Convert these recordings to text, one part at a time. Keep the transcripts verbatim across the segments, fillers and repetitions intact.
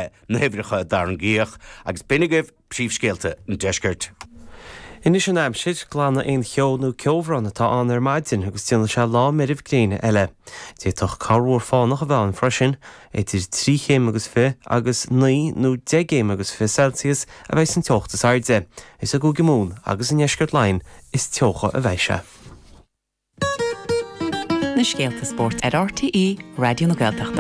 le na hibhreacha dar an gíoch agus binigh príomhscéalte an deisceart. Inis an aimsid glána aon cheolnú ceomhranna tá an ar maidin agus tíanana se lá miribh gréine eile. Déitoch carúir fánach a bhean freisin, éidir trí chéim agus fi agus ní nó de géim agus fi Celsius a bheith an teochtas airde. Is a go gimún agus an eisceart lein is teocha a bheise. Na Scéalta Sport ar R T E Radio na Gaeltachta.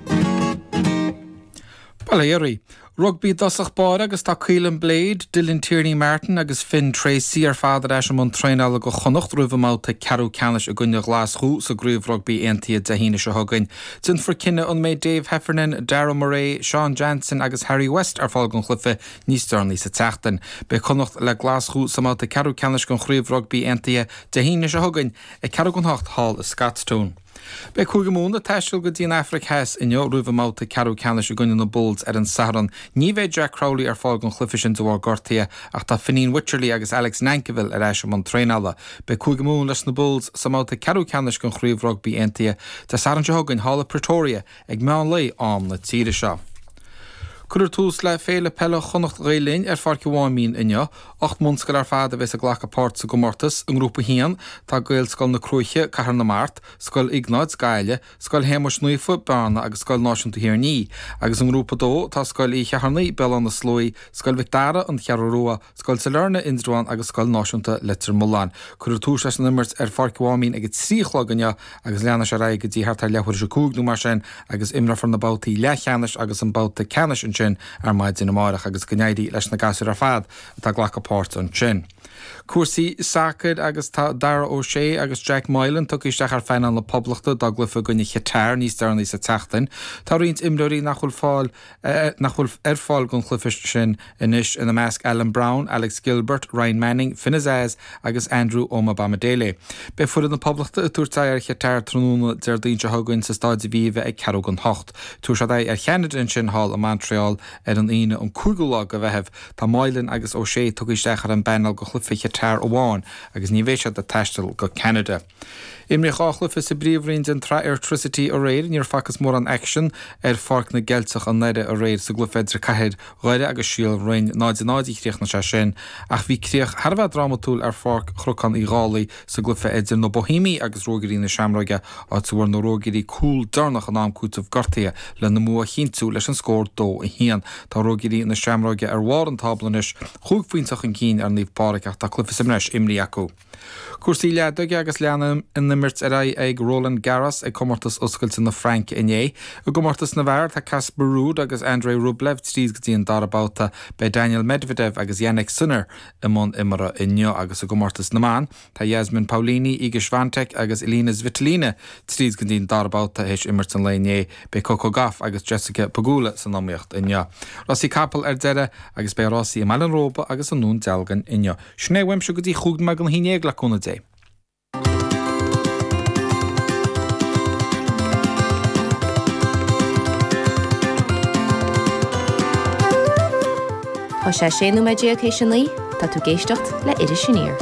Balairi. Rugby dosach bar agus tá Caolan Blade, Dylan Tierney Martin agus Finn Tracy ar fád ar eisiau món treínál go chonacht rúbh máta Carú Canis a gunne Glasgow sa grúh rugby aontaithe de híine se thugainn. Tún for cinenne an méid Dave Heffernan, Darragh Murray, Sean Jansen agus Harry West ar fáil gon chlufa níos darnaí sa teachtain. Be chonacht le Glasgow sa máta Carú Canis gon chríomh rugby aontaithe de híine se thugainn ag Carú gon Hocht Hall a Scotstown. Be chugamúna teisiil go dtíon Afric Hess in neo rúbh máta Carú Canis a gunne na Bulls ar an Saharan. Ní bheith Jack Crowley ar fáil gon chlufa sin do bhar gortaithe ach tá Finneen Wycherley agus Alex Nankiville ar eisiau món treínál. Be chugamún leis na Bulls sa máta Carú Canis gon chríomh rugby aontaithe tá Saharan se thugainn Hall of Pretoria ag meán lei am na tíre seo. Cuireadh tús le féle pelle chonacht réilín ar farci bháimín inne, acht munscail ar fád a bheits a ghlacha páirt sa gomortas an grúpa hían, tá gail scoil na Cruiche cahar na Mart, scoil Ignáid Gaile, scoil Héimeas Nuafa Barna agus scoil Náisiúnta Hiarní, agus an grúpa dó tá scoil í Cheatharnaí Belan na Slóí, scoil Victara an Cheararua, scoil Salerna Indruan agus scoil Náisiúnta Litir Mullán. Cuireadh tús leis na numbers ar farci bháimín ag tríchlaganne agus leanna se raig go dtí hartar lehuir se cúgnú mar sin agus imra fan na bátaí lechanis agus an báta canis an sin ar maid in amárach agus gnéidí leis na gasú ar fad tá ghlacha páirt an sin. Cuasaí Sacad agus tá Dara O'Shea agus Jack Moylan tuc isteach ar feinán na poblachta daglafa gunne chetáir níos darnaí sa teachtain. Tá riont imreirí nachhfuil fáil nachhfuil ar fáil gon chlufiis sin inis ina measc Alan Brown, Alex Gilbert, Ryan Manning, Finnazaz agus Andrew Oma Bamadele. Be fud na poblachta a túirtaí ar chetáir tróna deirdaín se thugann sa stáid bhíomh ag Carú gon Hocht. Túair se ar cheanad in sin hall a Montreal ar an ine an cúgulá go bheitheh tá Moylan agus O'Shea tuc isteach ar an benal go chlufi chetáir óháin agus ní bhéise de teistil go Canada. Imri cháchlufa sa bríomhrín an tra electricity a réir níor facas mór an action ar farc na geltach an neide a réir sa glufedra caihead ghaire agus síl roin náid náidí chríoch na se sin ach bhí críoch harbh dramatúil ar farc chrucan i gálaí sa glufa idir na Bohímí agus rógirí na seamraige á túair na rógirí cúl darnach an am cútamh gortaí le na mua chinú leis an scór dó i hían. Tá rógirí na seamraige ar bhar an tablanis chuig faointach an cín ar níomh páric ach tá clufa simneis imrí acu. Cuasaí leadóige agus leanam in nimirt ar ag Roland Garros ag comórtas oscailte na Frank inné. A gomórtas na bhar tá Casper Ruud agus Andrei Rublev tríos go dtíon darabáta be Daniel Medvedev agus Yannick Sinner i món imara inneo agus a gomórtas na man. Tá Yasmin Paulini, Iga Swiatek agus Elina Svitolina tríos go dtíon darabáta héis imirt an léné be Coco Gauff agus Jessica Pegula san nóíocht inneo. Rossi Capel ar deire agus be Rossi i Malan Róba agus an nún dealgan inneo. Sné weim se go dtí chuúg me an híine glacúna dé. Tá sé séanú méid éochéisianlaí tá tú géisteacht le idir siníir.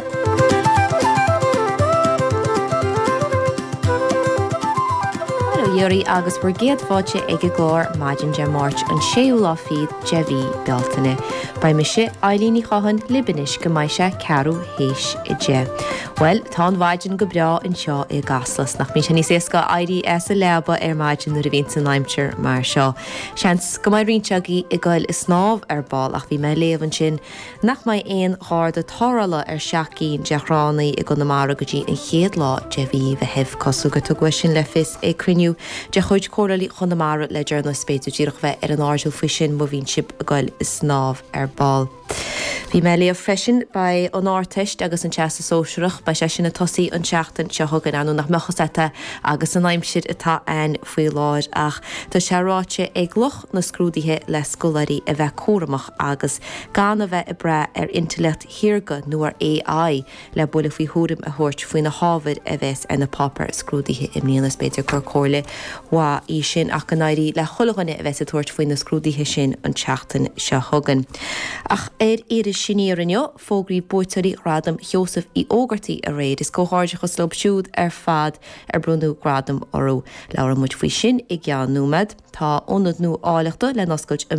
Dúirí agus bur géad fáte ag glór maidin de máirt an séúlá fiad de bhí bealtaine. Ba me se Eilíní chahan libanis go maiid se cearú héis i dé. Well, tá an bhaidin go breá in seo i gaslas nach mí se ní séasca airí as a leba ar maidin nuair a bhíonn san aimtir mar seo. Seans go maiid rionteagaí i gcail is snámh ar ball ach bhí me léhann sin nach mai aon háir de tárala ar seaacín deachránaí i go na mara go dtí an chéad lá de bhí bheitheh cosú go tuga sin le fis é criniú de chuid córaí chun na mara le dearna spéidir díirech bheith ar an áisiúil fao sin mo bhín sib a gcail is snámh ar ball. Bhí me léomh freisin ba an áirteist agus an teasta sóisiúireach ba sé sin na tosaí an teachtain se thugann anú nach mechasata agus an aimsiad atá an faoi láir ach tá seráte ag gluch na scrúdaithe le scoláirí a bheith córamach agus gan a bheith i bre ar intellect hiarga nuair A I le bula faoi thuúrim a thuirt faoin na hábhad a bheits ar na papar scrúdaithe im níana spéidir gur cóirla wa í sin ach an éirí le chulaganna a bheits a thuirt faoin na scrúdaithe sin an teachtain se thugann. Ach éir iris siníaranneo fógraí buirtarí radam Joseph í ógartaí a réad is cóthairdechas slob siúd ar fad ar brunú gradam orú. Leabhar muid faoi sin i gceann númad tá ionad nó áileachta le nascailt